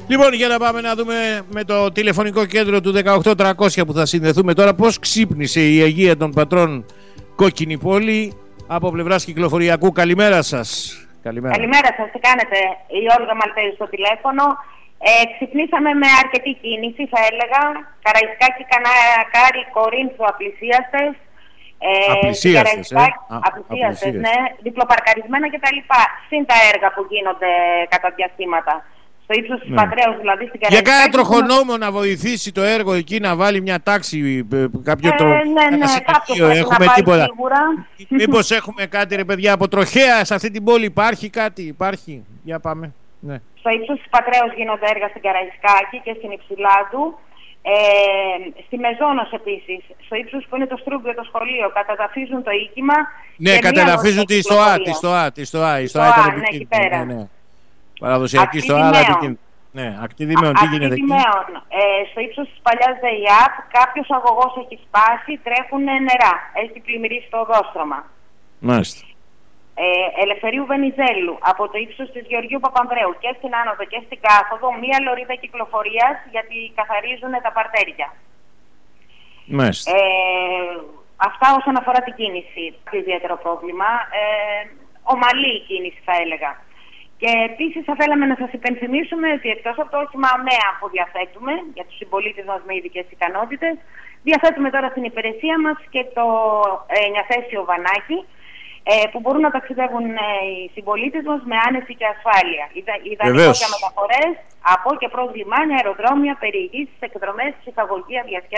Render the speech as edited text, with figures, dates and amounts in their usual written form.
Λοιπόν, για να πάμε να δούμε με το τηλεφωνικό κέντρο του 18300 που θα συνδεθούμε τώρα, πώς ξύπνησε η Αγία των Πατρών Κόκκινη Πόλη από πλευράς κυκλοφοριακού. Καλημέρα σας. Καλημέρα σας, τι κάνετε? Η Όλγα Μαλτέζη στο τηλέφωνο. Ξυπνήσαμε με αρκετή κίνηση, θα έλεγα. Καραϊσκάκη, Κανάκάρη, Κορίνθου, απλησίαστες. Απλησίαστες, ναι. Διπλοπαρκαρισμένα κτλ. Συν τα έργα που γίνονται κατά διαστήματα. Στο ύψος της Πατρέως, δηλαδή στην Καραϊσκάκη. Για κάνα τροχονόμο να βοηθήσει το έργο εκεί, να βάλει μια τάξη, κάποιο έχουμε τίποτα. Μήπως έχουμε κάτι, ρε παιδιά, από τροχέα σε αυτή την πόλη? Υπάρχει κάτι? Υπάρχει? Για πάμε. Ναι. Στο ύψος της Πατρέως γίνονται έργα στην Καραϊσκάκη και στην Υψηλάτου. Στη Μεζόνος επίσης, στο ύψος που είναι το Στρούγκιο, το σχολείο, καταδαφίζουν το οίκημα. Ναι, καταδαφίζουν τη ΣΤΟΑ. Ναι, εκεί πέρα. Ναι. Παραδοσιακή ΣΤΟΑ, αλλά ναι, ακτιδημαίων, τι γίνεται εκεί? Στο ύψος της παλιάς ΔΕΙΑΠ, κάποιος αγωγός έχει σπάσει, τρέχουν νερά. Έχει πλημμυρίσει το οδόστρωμα. Μάλιστα. Ελευθερίου Βενιζέλου, από το ύψος της Γεωργίου Παπανδρέου και στην άνοδο και στην κάθοδο, μία λωρίδα κυκλοφορίας, γιατί καθαρίζουν τα παρτέρια. Μάλιστα. Αυτά όσον αφορά την κίνηση. Ιδιαίτερο πρόβλημα. Ομαλή η κίνηση, θα έλεγα. Και επίσης θα θέλαμε να σας υπενθυμίσουμε ότι εκτός από το όχημα ΑΜΕΑ που διαθέτουμε για τους συμπολίτες μας με ειδικές ικανότητες, διαθέτουμε τώρα στην υπηρεσία μας και το 9θέσιο βανάκι, που μπορούν να ταξιδεύουν οι συμπολίτες μας με άνεση και ασφάλεια. Ιδανικό για μεταφορές από και προς λιμάνια, αεροδρόμια, περιηγήσεις, εκδρομές, ψυχαγωγία, διασκέδαση.